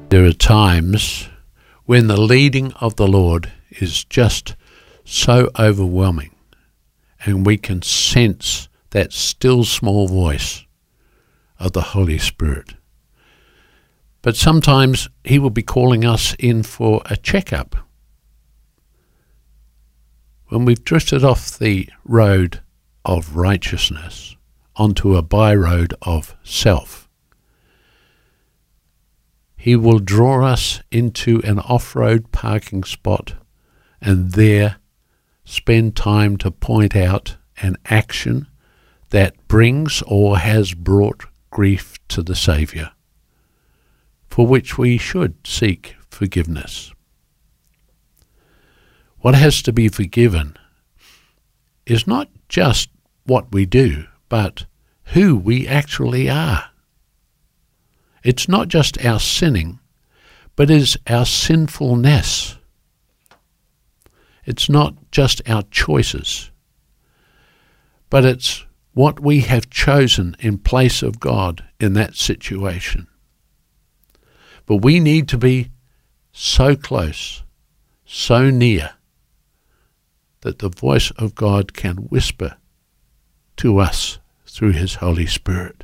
There are times when the leading of the Lord is just so overwhelming, and we can sense that still small voice of the Holy Spirit. But sometimes he will be calling us in for a checkup. When we've drifted off the road of righteousness onto a byroad of self, he will draw us into an off-road parking spot and there spend time to point out an action that brings or has brought grief to the Saviour, for which we should seek forgiveness. What has to be forgiven is not just what we do, but who we actually are. It's not just our sinning, but is our sinfulness. It's not just our choices, but it's what we have chosen in place of God in that situation. But we need to be so close, so near, that the voice of God can whisper to us through his Holy Spirit.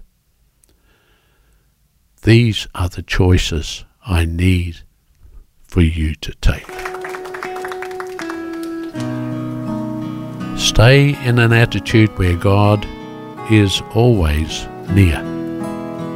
These are the choices I need for you to take. Stay in an attitude where God is always near.